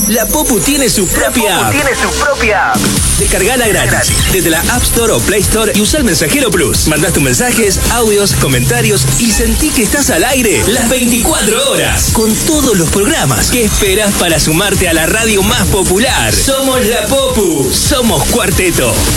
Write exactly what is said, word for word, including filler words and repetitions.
La Popu tiene su propia app. Tiene su propia app. Descargala gratis desde la App Store o Play Store y usa el Mensajero Plus. Mandás tus mensajes, audios, comentarios y sentí que estás al aire las veinticuatro horas con todos los programas. ¿Qué esperás para sumarte a la radio más popular? Somos La Popu, somos Cuarteto.